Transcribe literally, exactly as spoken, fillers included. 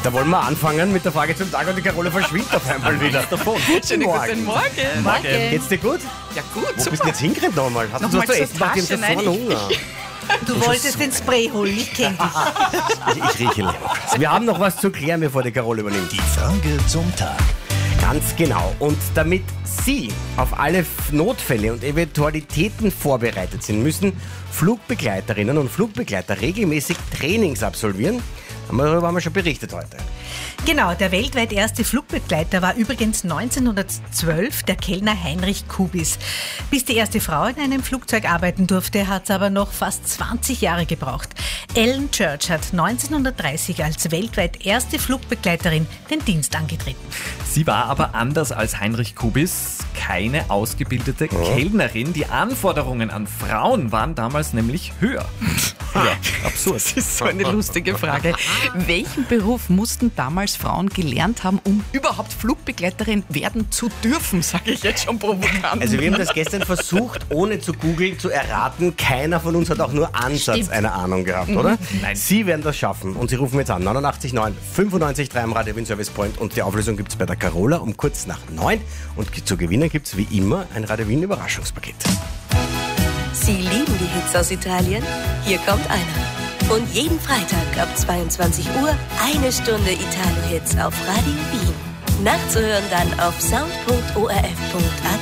Da wollen wir anfangen mit der Frage zum Tag und die Carola verschwindet auf einmal wieder. Davon. Schönen guten Morgen. Morgen. Geht's dir gut? Ja gut, Wo super. bist du jetzt hingerannt nochmal? Hast du Nochmal was zu zur essen gemacht? Ich Tasche, hab so nein, Hunger. Du wolltest den Spray holen, ich kenn dich. Ich, ich rieche Leberkäse. Wir haben noch was zu klären, bevor die Carola übernimmt. Die Frage zum Tag. Ganz genau. Und damit Sie auf alle Notfälle und Eventualitäten vorbereitet sind, müssen Flugbegleiterinnen und Flugbegleiter regelmäßig Trainings absolvieren. Darüber haben wir schon berichtet heute. Genau, der weltweit erste Flugbegleiter war übrigens neunzehnhundertzwölf der Kellner Heinrich Kubis. Bis die erste Frau in einem Flugzeug arbeiten durfte, hat es aber noch fast zwanzig Jahre gebraucht. Ellen Church hat neunzehnhundertdreißig als weltweit erste Flugbegleiterin den Dienst angetreten. Sie war aber anders als Heinrich Kubis keine ausgebildete Kellnerin. Die Anforderungen an Frauen waren damals nämlich höher. Ja, absurd. Das ist so eine lustige Frage. Welchen Beruf mussten damals Frauen gelernt haben, um überhaupt Flugbegleiterin werden zu dürfen, sage ich jetzt schon provokant. Also wir haben das gestern versucht, ohne zu googeln, zu erraten. Keiner von uns hat auch nur Ansatz Stimmt. einer Ahnung gehabt, oder? Nein. Sie werden das schaffen und Sie rufen jetzt an. neunundachtzig neun fünfundneunzig drei am Radio Wien Service Point und die Auflösung gibt es bei der Carola um kurz nach neun. Und zu gewinnen gibt es wie immer ein Radio Wien Überraschungspaket. Sie lieben die Hits aus Italien? Hier kommt einer. Und jeden Freitag ab zweiundzwanzig Uhr eine Stunde Italo-Hits auf Radio Wien. Nachzuhören dann auf sound punkt o r f punkt a t.